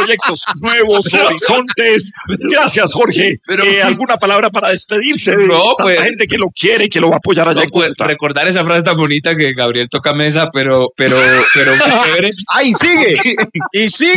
proyectos, nuevos horizontes. Gracias, Jorge. ¿Alguna palabra para despedirse de tanta gente que lo quiere y que lo va a apoyar allá en Cúcuta? Recordar esa frase tan bonita que Gabriel toca mesa, pero muy chévere. ¡Ay, sigue! Y sigue.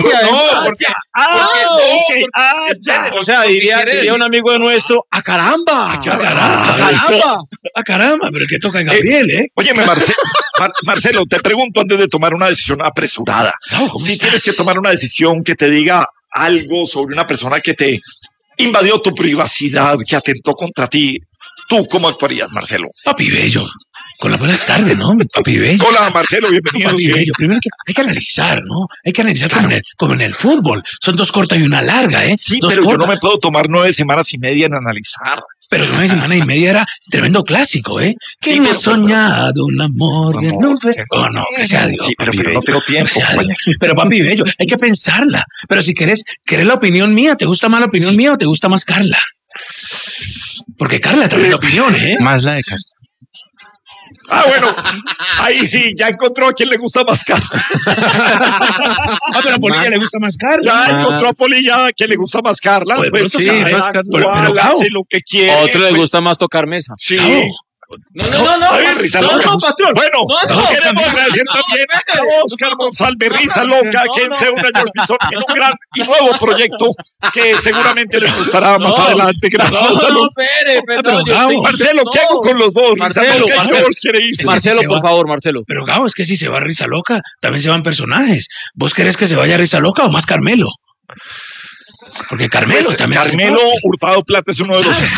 O sea, diría un amigo de nuestro, ¡a caramba! ¡A caramba! ¡A caramba! Pero que toca Gabriel, ¿eh? Óyeme, Marcelo, te pregunto antes de tomar una decisión apresurada. Si tienes que tomar una decisión que te diga algo sobre una persona que te invadió tu privacidad, que atentó contra ti, ¿tú cómo actuarías, Marcelo? Papi Bello. Con las buenas tardes, ¿no? Papi Bello. Hola, Marcelo, bienvenido. Papi Bello. Primero hay que analizar, ¿no? Hay que analizar como en el fútbol. Son 2 cortas y una larga, ¿eh? Sí, pero yo no me puedo tomar 9 semanas y media en analizar. Pero 9 semanas y media era tremendo clásico, ¿eh? Que sí, no he soñado un amor de nube. Oh, no, que sea Dios. Sí, pero no tengo tiempo. Pero Papi Bello, hay que pensarla. Pero si querés la opinión mía, ¿te gusta más la opinión mía o te gusta más Carla? Porque Carla también la opinión, ¿eh? Más la de Carla. Bueno, ahí sí, ya encontró a quien le gusta más Carla. Pero a Polilla le gusta más Carla. Ya encontró a Polilla a quien le gusta más Carla. Pues sí, más Carla. Pero hace lo que quiere. A otro le gusta más tocar mesa. Sí. No, patrón. Bueno, queremos agradecer también a Oscar Monsalve, Risa Loca, quien se une a George Bison en un gran y nuevo proyecto que seguramente les gustará más adelante. Gracias. Marcelo, ¿qué hago con los dos? Marcelo quiere irse. Marcelo, por favor, Marcelo. Pero Gabo, es que si se va Risa Loca, también se van personajes. ¿Vos querés que se vaya Risa Loca o más Carmelo? Porque Carmelo también. Carmelo Hurtado Plata es uno de los.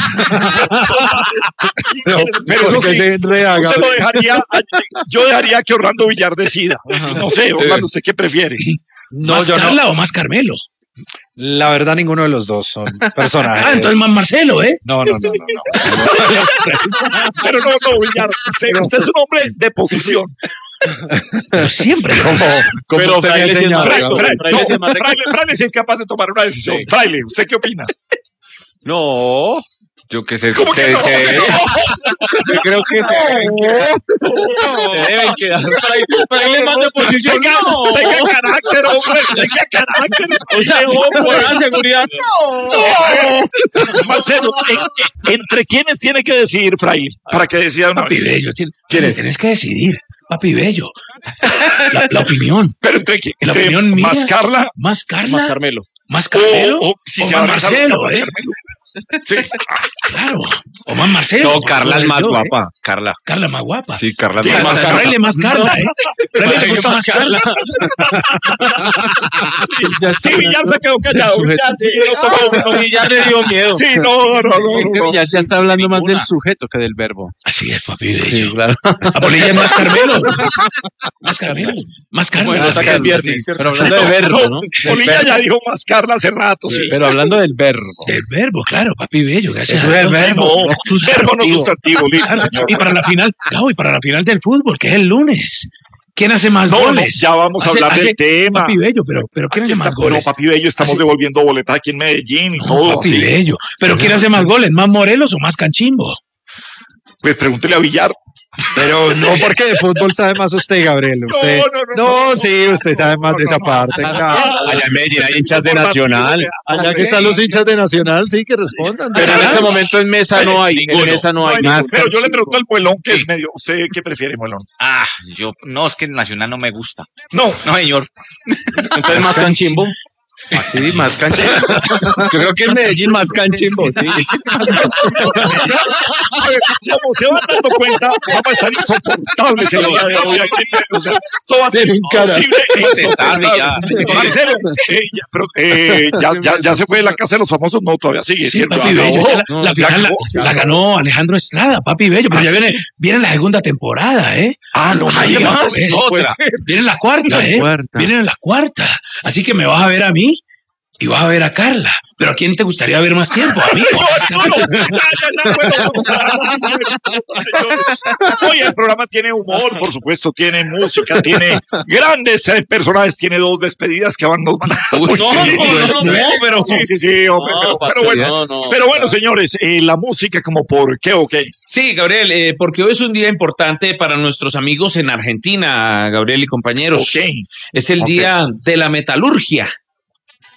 pero eso sí, se lo dejaría. Yo dejaría que Orlando Villar decida. No sé, Orlando, ¿usted qué prefiere? ¿Más Carla o más Carmelo? La verdad, ninguno de los dos son personajes. Entonces más Marcelo, ¿eh? No. Pero no, Villar. Usted es un hombre de posición. Pero siempre. Como usted me ha enseñado. Fraile sí es capaz de tomar una decisión. Sí. Fraile, ¿usted qué opina? No. Yo que sé. Yo creo que se deben quedar. Fraile más de posición. Tenga carácter, hombre. Tenga carácter. O sea, por la seguridad. No. Marcelo, ¿entre quiénes tiene que decidir Fraile? Para que decida una Papi vez. Bello, tienes que decidir. Papi Bello. La opinión. Pero entre quién? La opinión mía. ¿Más Carla? ¿Más Carla? Más Carmelo. ¿Más Carmelo? O si se más va Marcelo, ¿eh? Sí. Claro. O más Marcelo. No, Carla es más guapa. Carla. Carla más guapa. Sí, Carla es más guapa. Fraile más Carla, ¿eh? Fraile le gusta más Carla. Sí, Villar se quedó callado. Villar le dio miedo. Sí, no. Ya está hablando más del sujeto que del verbo. Así es, Papi Bello. Sí, claro. A Polilla es más Carmelo. Más Carmelo. Más Carla. Bueno, saca el viernes. Pero hablando de verbo, ¿no? Polilla ya dijo más Carla hace rato, sí. Pero hablando del verbo. Del verbo, claro, Papi Bello. Gracias. Es el verbo. Verbo no sustantivo, listo. Y para la final, del fútbol, que es el lunes. ¿Quién hace más goles? Ya vamos a hablar del tema. Papi Bello, pero ¿quién hace más goles? No, Papi Bello, estamos devolviendo boletas aquí en Medellín y todo. Papi Bello. ¿Pero quién hace más goles? ¿Más Morelos o más Canchimbo? Pues pregúntele a Villar. Pero no, porque de fútbol sabe más usted, Gabriel. Usted, no, sí, usted sabe más de esa parte. Allá en Medellín hay hinchas de Nacional. Allá que están los hinchas de Nacional, sí, que respondan. Pero en este momento en mesa no hay. En mesa no hay más. Pero yo le pregunto al Muelón, que es medio. ¿Usted qué prefiere, Muelón? No, es que el Nacional no me gusta. No, señor. Entonces más Canchimbo. Sí, más canchimbo. Yo creo que en Medellín más canchimbo, sí. Como se van dando cuenta, vamos a estar insoportables el día de hoy. Esto va a ser imposible e insoportable. Marcelo, ya se fue de la casa de los famosos, no, todavía sigue. Sí, Papi Bello. La final la ganó Alejandro Estrada, Papi Bello, pero ya viene la segunda temporada, ¿eh? No hay más. Otra. Viene la cuarta, ¿eh? Viene la cuarta. Así que me vas a ver a mí y vas a ver a Carla. ¿Pero a quién te gustaría ver más tiempo? A mí. Oye, el programa tiene humor, por supuesto, tiene música, tiene grandes personajes, tiene 2 despedidas que nos van a... pero... Sí, hombre, pero bueno, señores, la música como por qué o qué. Sí, Gabriel, porque hoy es un día importante para nuestros amigos en Argentina, Gabriel y compaños. Okay. Es el día de la metalurgia.